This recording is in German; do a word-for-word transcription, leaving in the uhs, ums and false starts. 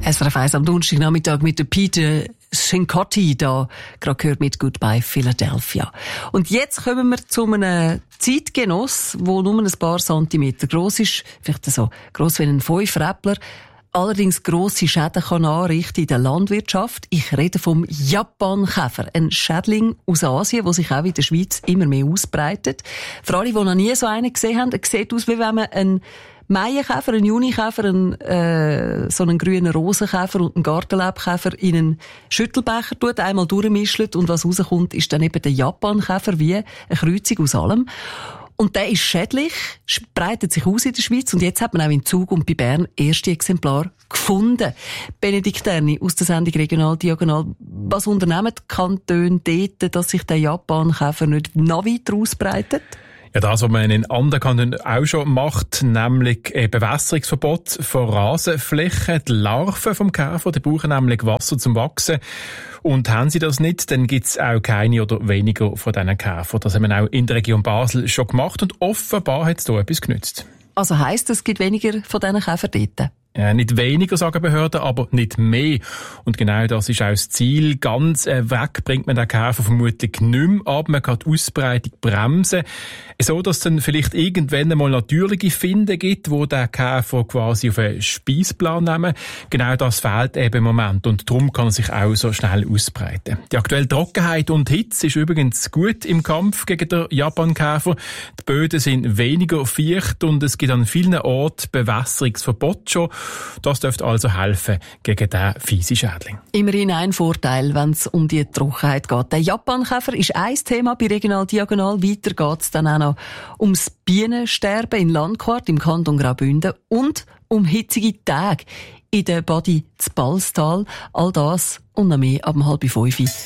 S R F eins am Donnerstagnachmittag mit der Peter Cincotti da, gerade gehört mit Goodbye Philadelphia. Und jetzt kommen wir zu einem Zeitgenoss, der nur ein paar Zentimeter gross ist, vielleicht so gross wie ein Fünfräppler, allerdings grosse Schäden kann anrichten in der Landwirtschaft. Ich rede vom Japankäfer, ein Schädling aus Asien, der sich auch in der Schweiz immer mehr ausbreitet. Für alle, die noch nie so einen gesehen haben, es sieht aus, wie wenn man einen Maienkäfer, einen Junikäfer, einen, äh, so einen grünen Rosenkäfer und einen Gartenlaubkäfer in einen Schüttelbecher tut, einmal durchmischelt und was rauskommt, ist dann eben der Japankäfer, wie eine Kreuzung aus allem. Und der ist schädlich, breitet sich aus in der Schweiz und jetzt hat man auch in Zug und bei Bern erste Exemplare gefunden. Benedikt Terni aus der Sendung Regional Diagonal. Was unternehmen die Kantone dort, dass sich der Japankäfer nicht noch weiter ausbreitet? Ja, das, was man in anderen Kantonen auch schon macht, nämlich ein Bewässerungsverbot von Rasenflächen. Die Larven vom Käfer, die brauchen nämlich Wasser zum Wachsen. Und haben sie das nicht, dann gibt's auch keine oder weniger von diesen Käfern. Das haben wir auch in der Region Basel schon gemacht und offenbar hat es da etwas genützt. Also heisst, es gibt weniger von diesen Käfern dort? Ja, nicht weniger, sagen Behörden, aber nicht mehr. Und genau das ist auch das Ziel. Ganz äh, weg bringt man den Käfer vermutlich nicht mehr, aber man kann die Ausbreitung bremsen. So, dass es dann vielleicht irgendwann einmal natürliche Finde gibt, wo der Käfer quasi auf einen Speisplan nehmen. Genau das fehlt eben im Moment und darum kann er sich auch so schnell ausbreiten. Die aktuelle Trockenheit und Hitze ist übrigens gut im Kampf gegen den Japankäfer. Die Böden sind weniger feucht und es gibt an vielen Orten Bewässerungsverbot schon. Das dürfte also helfen gegen diesen fiesen Schädling. Immerhin ein Vorteil, wenn es um die Trockenheit geht. Der Japankäfer ist ein Thema bei Regional Diagonal. Weiter geht es dann auch noch ums Bienensterben in Landquart im Kanton Graubünden und um hitzige Tage in der Badi zu Balstal. All das und noch mehr ab halb fünf